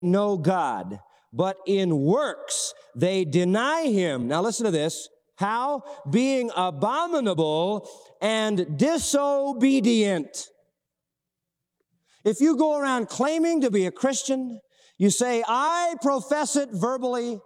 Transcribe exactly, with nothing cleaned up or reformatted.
know God, but in works they deny him. Now listen to this. How? Being abominable and disobedient. If you go around claiming to be a Christian, you say, I profess it verbally,